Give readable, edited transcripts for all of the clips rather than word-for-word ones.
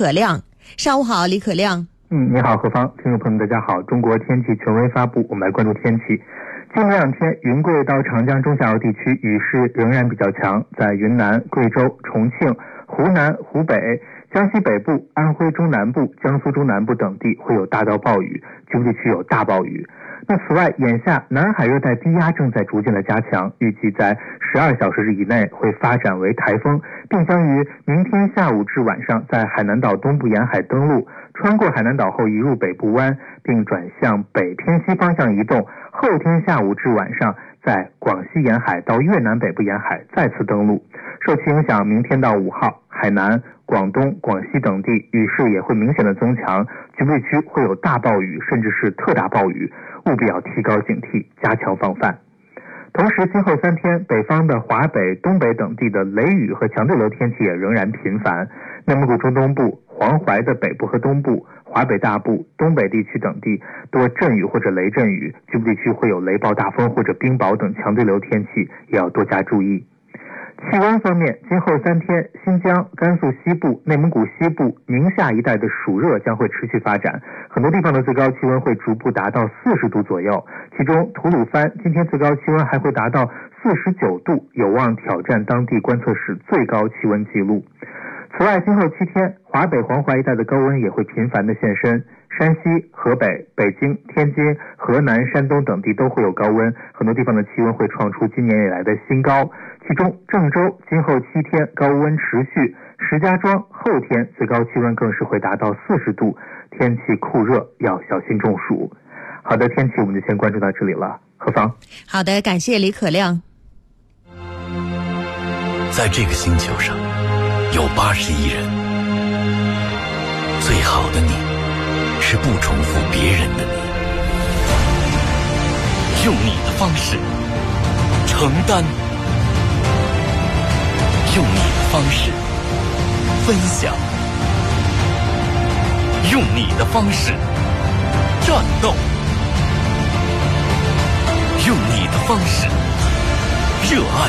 可亮。上午好，李可亮。 你好，何芳，听众朋友们大家好。中国天气权威发布，我们来关注天气。近两天，云贵到长江中下游地区雨势仍然比较强，在云南、贵州、重庆、湖南、湖北、江西北部、安徽中南部、江苏中南部等地会有大到暴雨，局部地区有大暴雨。那此外，眼下南海热带低压正在逐渐的加强，预计在12小时以内会发展为台风，并将于明天下午至晚上在海南岛东部沿海登陆，穿过海南岛后移入北部湾，并转向北偏西方向移动，后天下午至晚上在广西沿海到越南北部沿海再次登陆。受其影响，明天到5号，海南、广东、广西等地雨势也会明显的增强，局部地区会有大暴雨甚至是特大暴雨，务必要提高警惕，加强防范。同时，今后3天，北方的华北、东北等地的雷雨和强对流天气也仍然频繁。内蒙古中东部、黄淮的北部和东部、华北大部、东北地区等地多阵雨或者雷阵雨，局部地区会有雷暴大风或者冰雹等强对流天气，也要多加注意。气温方面，今后3天，新疆、甘肃西部、内蒙古西部、宁夏一带的暑热将会持续发展，很多地方的最高气温会逐步达到40度左右，其中吐鲁番今天最高气温还会达到49度，有望挑战当地观测史最高气温纪录。此外，今后7天，华北、黄淮一带的高温也会频繁的现身，山西、河北、北京、天津、河南、山东等地都会有高温，很多地方的气温会创出今年以来的新高。其中，郑州今后7天高温持续，石家庄后天最高气温更是会达到40度，天气酷热，要小心中暑。好的，天气我们就先关注到这里了。何芳。 好的，感谢李可亮。 在这个星球上有80亿人，最好的你是不重复别人的你，用你的方式承担，用你的方式分享，用你的方式战斗，用你的方式热爱，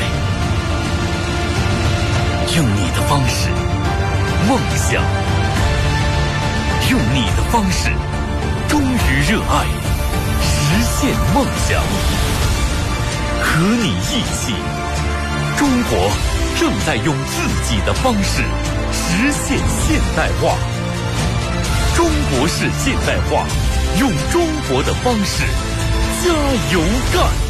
用你的方式梦想，用你的方式忠于热爱，实现梦想。和你一起，中国正在用自己的方式实现现代化。中国式现代化，用中国的方式加油干。